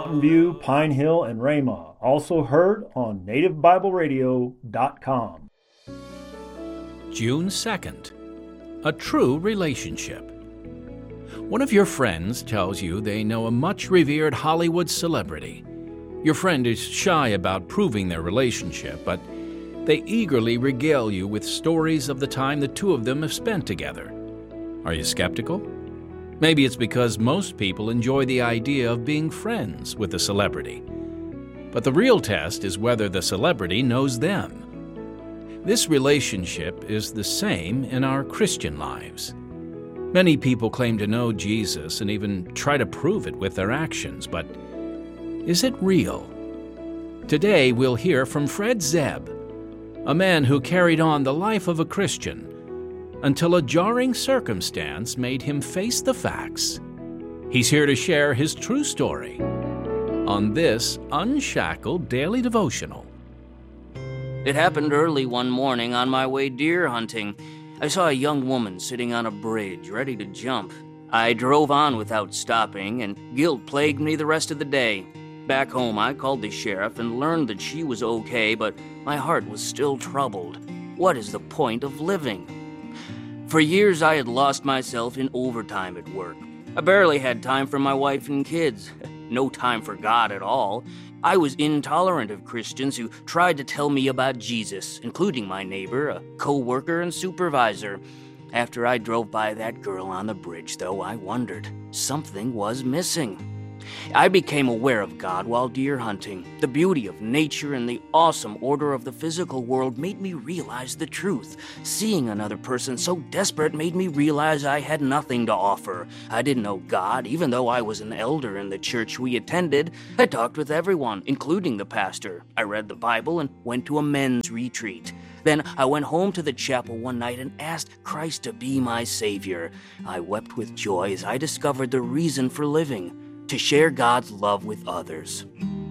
Mountain View, Pine Hill, and Ramah. Also heard on nativebibleradio.com. June 2nd. A true relationship. One of your friends tells you they know a much-revered Hollywood celebrity. Your friend is shy about proving their relationship, but they eagerly regale you with stories of the time the two of them have spent together. Are you skeptical? Maybe it's because most people enjoy the idea of being friends with a celebrity. But the real test is whether the celebrity knows them. This relationship is the same in our Christian lives. Many people claim to know Jesus and even try to prove it with their actions, but is it real? Today we'll hear from Fred Zebb, a man who carried on the life of a Christian until a jarring circumstance made him face the facts. He's here to share his true story on this Unshackled Daily Devotional. It happened early one morning on my way deer hunting. I saw a young woman sitting on a bridge, ready to jump. I drove on without stopping, and guilt plagued me the rest of the day. Back home, I called the sheriff and learned that she was okay, but my heart was still troubled. What is the point of living? For years, I had lost myself in overtime at work. I barely had time for my wife and kids. No time for God at all. I was intolerant of Christians who tried to tell me about Jesus, including my neighbor, a co-worker, and supervisor. After I drove by that girl on the bridge, though, I wondered. Something was missing. I became aware of God while deer hunting. The beauty of nature and the awesome order of the physical world made me realize the truth. Seeing another person so desperate made me realize I had nothing to offer. I didn't know God, even though I was an elder in the church we attended. I talked with everyone, including the pastor. I read the Bible and went to a men's retreat. Then I went home to the chapel one night and asked Christ to be my Savior. I wept with joy as I discovered the reason for living: to share God's love with others.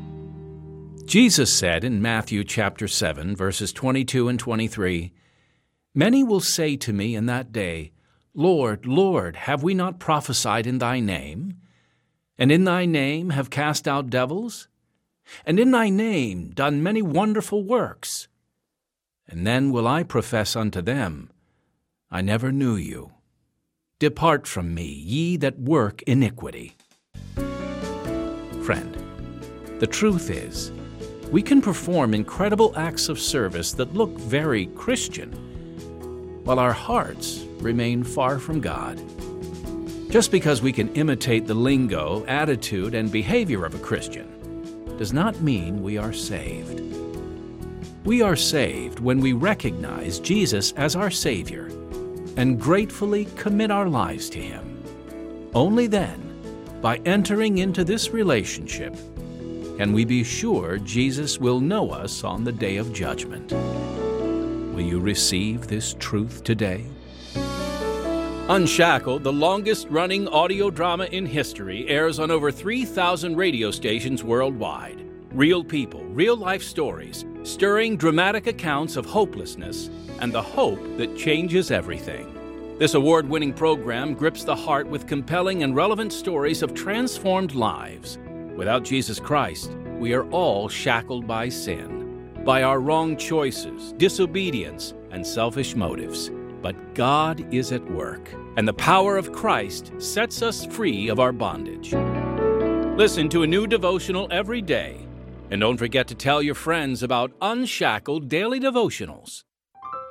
Jesus said in Matthew chapter 7, verses 22 and 23, "Many will say to me in that day, 'Lord, Lord, have we not prophesied in thy name? And in thy name have cast out devils? And in thy name done many wonderful works?' And then will I profess unto them, I never knew you. Depart from me, ye that work iniquity." Friend, the truth is, we can perform incredible acts of service that look very Christian, while our hearts remain far from God. Just because we can imitate the lingo, attitude, and behavior of a Christian does not mean we are saved. We are saved when we recognize Jesus as our Savior and gratefully commit our lives to Him. Only then, by entering into this relationship, can we be sure Jesus will know us on the day of judgment. Will you receive this truth today? Unshackled, the longest-running audio drama in history, airs on over 3,000 radio stations worldwide. Real people, real-life stories, stirring dramatic accounts of hopelessness and the hope that changes everything. This award-winning program grips the heart with compelling and relevant stories of transformed lives. Without Jesus Christ, we are all shackled by sin, by our wrong choices, disobedience, and selfish motives. But God is at work, and the power of Christ sets us free of our bondage. Listen to a new devotional every day, and don't forget to tell your friends about Unshackled Daily Devotionals.